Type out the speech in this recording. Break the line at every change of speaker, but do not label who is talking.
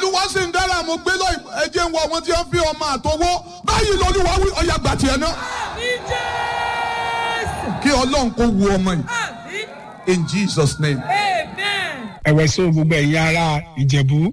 olúwa sì ń dára mo gbé lọ ẹjẹ ń wọ àwọn tí wọ́n fi ọmọ àtọwọ́ báyìí lolúwa wí ọ̀yà gbà tiẹ̀ náà. kí ọlọ́run kó wu ọmọ yìí in Jesus name.
ẹ̀wẹ̀ sọ gbogbo ẹ̀yin ará Ìjẹ̀bú